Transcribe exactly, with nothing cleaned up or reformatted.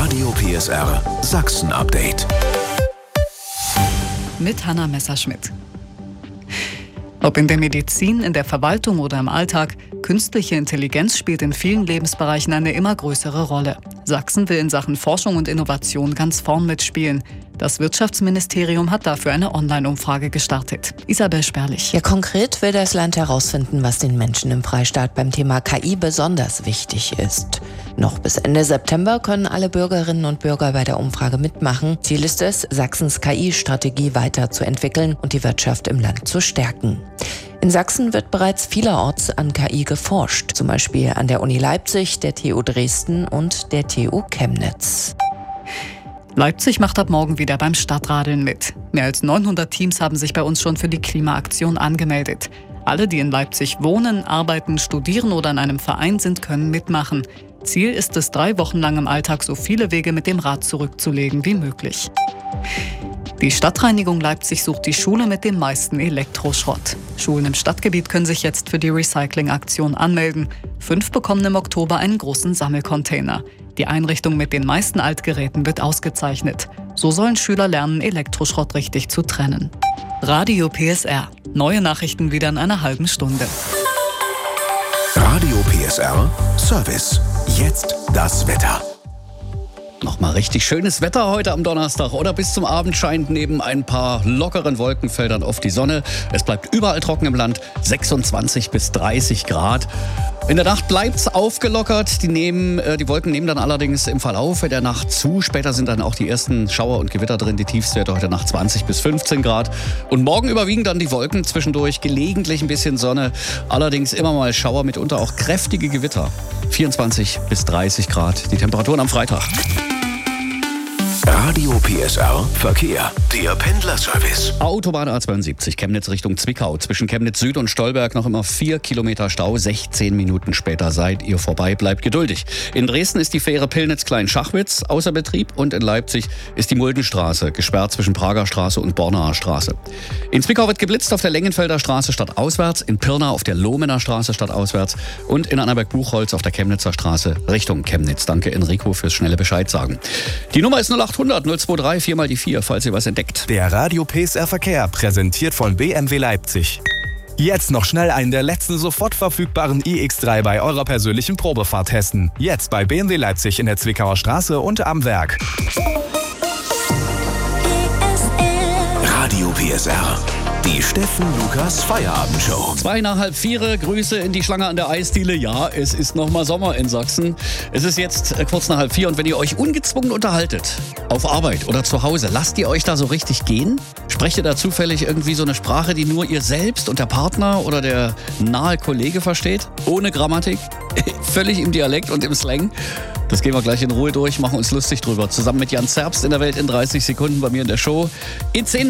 Radio P S R Sachsen Update. Mit Hanna Messerschmidt. Ob in der Medizin, in der Verwaltung oder im Alltag, künstliche Intelligenz spielt in vielen Lebensbereichen eine immer größere Rolle. Sachsen will in Sachen Forschung und Innovation ganz vorn mitspielen. Das Wirtschaftsministerium hat dafür eine Online-Umfrage gestartet. Isabel Sperlich. Ja, konkret will das Land herausfinden, was den Menschen im Freistaat beim Thema K I besonders wichtig ist. Noch bis Ende September können alle Bürgerinnen und Bürger bei der Umfrage mitmachen. Ziel ist es, Sachsens K I-Strategie weiterzuentwickeln und die Wirtschaft im Land zu stärken. In Sachsen wird bereits vielerorts an K I geforscht, zum Beispiel an der Uni Leipzig, der T U Dresden und der T U Chemnitz. Leipzig macht ab morgen wieder beim Stadtradeln mit. Mehr als neunhundert Teams haben sich bei uns schon für die Klimaaktion angemeldet. Alle, die in Leipzig wohnen, arbeiten, studieren oder in einem Verein sind, können mitmachen. Ziel ist es, drei Wochen lang im Alltag so viele Wege mit dem Rad zurückzulegen wie möglich. Die Stadtreinigung Leipzig sucht die Schule mit dem meisten Elektroschrott. Schulen im Stadtgebiet können sich jetzt für die Recycling-Aktion anmelden. Fünf bekommen im Oktober einen großen Sammelcontainer. Die Einrichtung mit den meisten Altgeräten wird ausgezeichnet. So sollen Schüler lernen, Elektroschrott richtig zu trennen. Radio P S R. Neue Nachrichten wieder in einer halben Stunde. Radio P S R Service. Jetzt das Wetter. Nochmal richtig schönes Wetter heute am Donnerstag oder bis zum Abend scheint neben ein paar lockeren Wolkenfeldern oft die Sonne. Es bleibt überall trocken im Land, sechsundzwanzig bis dreißig Grad. In der Nacht bleibt's aufgelockert. Die, nehmen, äh, die Wolken nehmen dann allerdings im Verlauf der Nacht zu. Später sind dann auch die ersten Schauer und Gewitter drin. Die Tiefstwerte heute Nacht zwanzig bis fünfzehn Grad. Und morgen überwiegen dann die Wolken, zwischendurch gelegentlich ein bisschen Sonne. Allerdings immer mal Schauer, mitunter auch kräftige Gewitter. vierundzwanzig bis dreißig Grad. Die Temperaturen am Freitag. Radio P S R Verkehr. Der Pendlerservice. Autobahn A zweiundsiebzig, Chemnitz Richtung Zwickau. Zwischen Chemnitz Süd und Stolberg noch immer vier Kilometer Stau. sechzehn Minuten später seid ihr vorbei. Bleibt geduldig. In Dresden ist die Fähre Pillnitz-Klein-Schachwitz außer Betrieb. Und in Leipzig ist die Muldenstraße gesperrt zwischen Prager Straße und Bornaer Straße. In Zwickau wird geblitzt auf der Lengenfelder Straße stadtauswärts. In Pirna auf der Lohmener Straße stadtauswärts. Und in Annaberg-Buchholz auf der Chemnitzer Straße Richtung Chemnitz. Danke Enrico fürs schnelle Bescheid sagen. Die Nummer ist null acht hundert null zwei drei vier mal die vier, falls ihr was entdeckt. Der Radio P S R Verkehr, präsentiert von B M W Leipzig. Jetzt noch schnell einen der letzten sofort verfügbaren i X drei bei eurer persönlichen Probefahrt testen. Jetzt bei B M W Leipzig in der Zwickauer Straße und am Werk. Radio P S R. Die Steffen Lukas Feierabendshow. Zwei nach halb vier, Grüße in die Schlange an der Eisdiele. Ja, es ist nochmal Sommer in Sachsen. Es ist jetzt äh, kurz nach halb vier und wenn ihr euch ungezwungen unterhaltet, auf Arbeit oder zu Hause, lasst ihr euch da so richtig gehen? Sprecht ihr da zufällig irgendwie so eine Sprache, die nur ihr selbst und der Partner oder der nahe Kollege versteht? Ohne Grammatik? Völlig im Dialekt und im Slang? Das gehen wir gleich in Ruhe durch, machen uns lustig drüber. Zusammen mit Jan Zerbst in der Welt in dreißig Sekunden bei mir in der Show. In zehn